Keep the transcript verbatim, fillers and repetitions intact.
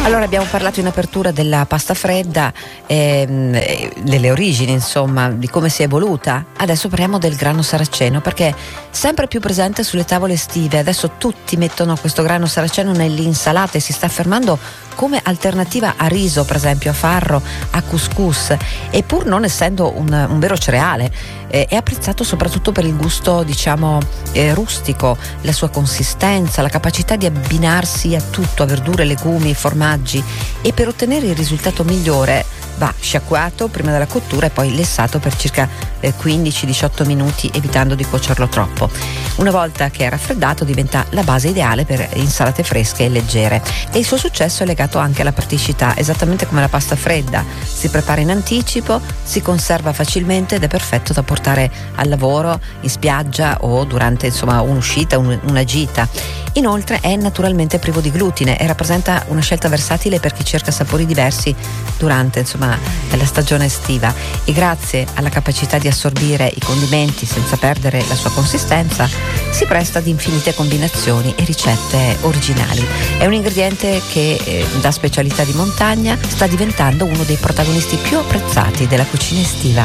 Allora, abbiamo parlato in apertura della pasta fredda, ehm, delle origini, insomma, di come si è evoluta. Adesso parliamo del grano saraceno, perché è sempre più presente sulle tavole estive. Adesso tutti mettono questo grano saraceno nelle insalate, si sta affermando come alternativa a riso, per esempio, a farro, a couscous, e pur non essendo un, un vero cereale, eh, è apprezzato soprattutto per il gusto, diciamo, eh, rustico, la sua consistenza, la capacità di abbinarsi a tutto, a verdure, legumi, formaggi, e per ottenere il risultato migliore va sciacquato prima della cottura e poi lessato per circa eh, quindici diciotto minuti, evitando di cuocerlo troppo. Una volta che è raffreddato diventa la base ideale per insalate fresche e leggere, e il suo successo è legato anche alla praticità, esattamente come la pasta fredda. Si prepara in anticipo, si conserva facilmente ed è perfetto da portare al lavoro, in spiaggia o durante, insomma, un'uscita, un, una gita. Inoltre è naturalmente privo di glutine e rappresenta una scelta versatile per chi cerca sapori diversi durante, insomma, la stagione estiva, e grazie alla capacità di assorbire i condimenti senza perdere la sua consistenza si presta ad infinite combinazioni e ricette originali. È un ingrediente che eh, da specialità di montagna sta diventando uno dei protagonisti più apprezzati della cucina estiva.